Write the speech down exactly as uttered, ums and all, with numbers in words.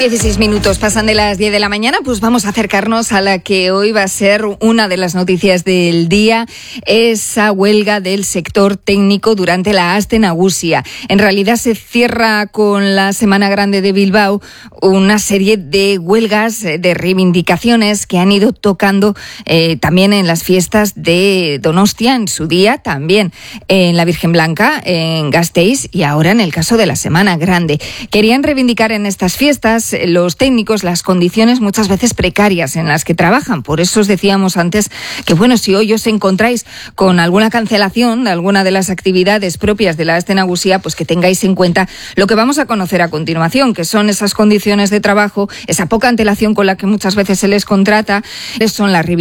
dieciséis minutos pasan de las diez de la mañana, pues vamos a acercarnos a la que hoy va a ser una de las noticias del día, esa huelga del sector técnico durante la Aste Nagusia. En realidad se cierra con la Semana Grande de Bilbao una serie de huelgas, de reivindicaciones que han ido tocando eh, también en las fiestas de Donostia, en su día, también en la Virgen Blanca, en Gasteiz y ahora en el caso de la Semana Grande. Querían reivindicar en estas fiestas los técnicos las condiciones muchas veces precarias en las que trabajan. Por eso os decíamos antes que, bueno, si hoy os encontráis con alguna cancelación de alguna de las actividades propias de la Aste Nagusia, pues que tengáis en cuenta lo que vamos a conocer a continuación, que son esas condiciones de trabajo, esa poca antelación con la que muchas veces se les contrata, son las